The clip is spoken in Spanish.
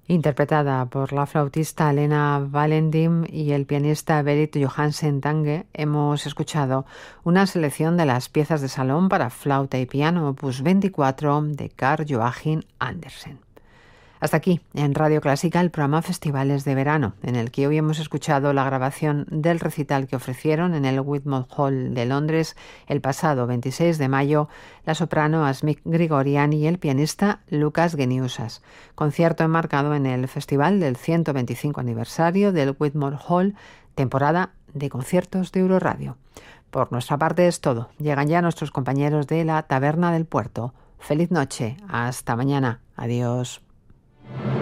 Interpretada por la flautista Lena Valentim y el pianista Berit Johansen Tange, hemos escuchado una selección de las piezas de salón para flauta y piano opus 24 de Carl Joachim Andersen. Hasta aquí, en Radio Clásica, el programa Festivales de Verano, en el que hoy hemos escuchado la grabación del recital que ofrecieron en el Wigmore Hall de Londres el pasado 26 de mayo la soprano Asmik Grigorian y el pianista Lucas Geniusas, concierto enmarcado en el Festival del 125 aniversario del Wigmore Hall, temporada de conciertos de Euroradio. Por nuestra parte es todo. Llegan ya nuestros compañeros de la Taberna del Puerto. Feliz noche. Hasta mañana. Adiós.